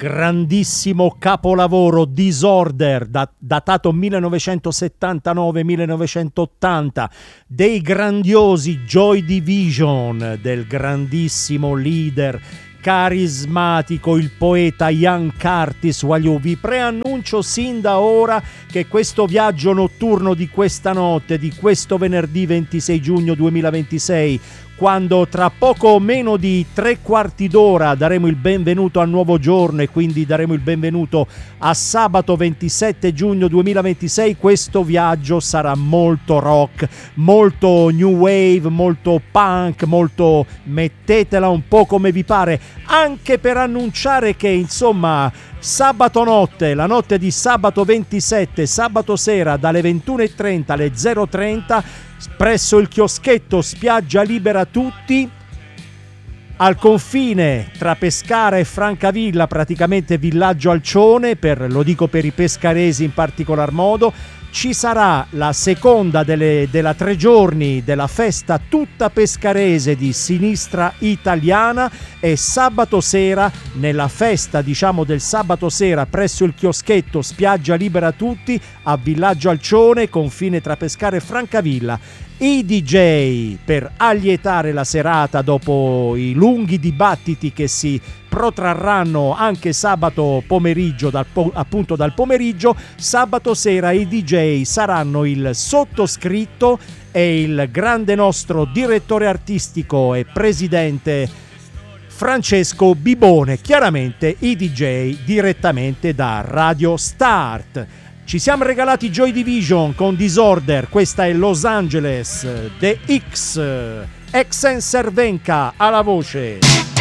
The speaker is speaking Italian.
grandissimo capolavoro Disorder, datato 1979-1980, dei grandiosi Joy Division, del grandissimo leader carismatico, il poeta Ian Curtis. Vi preannuncio sin da ora che questo viaggio notturno di questa notte, di questo venerdì 26 giugno 2026, quando tra poco meno di 3/4 d'ora daremo il benvenuto al nuovo giorno e quindi daremo il benvenuto a sabato 27 giugno 2026, questo viaggio sarà molto rock, molto new wave, molto punk, molto mettetela un po' come vi pare, anche per annunciare che insomma sabato notte, la notte di sabato 27, sabato sera dalle 21:30 alle 0:30 presso il chioschetto Spiaggia Libera Tutti, al confine tra Pescara e Francavilla, praticamente villaggio Alcione, lo dico per i pescaresi in particolar modo, ci sarà la seconda della 3 giorni della festa tutta pescarese di Sinistra Italiana, e sabato sera, nella festa del sabato sera presso il chioschetto Spiaggia Libera Tutti a Villaggio Alcione, confine tra Pescara e Francavilla, i DJ per allietare la serata dopo i lunghi dibattiti che si protrarranno anche sabato pomeriggio, appunto dal pomeriggio. Sabato sera i DJ saranno il sottoscritto e il grande nostro direttore artistico e presidente Francesco Bibone, chiaramente i DJ direttamente da Radio Start. Ci siamo regalati Joy Division con Disorder, questa è Los Angeles, The X, Exen Cervenka alla voce.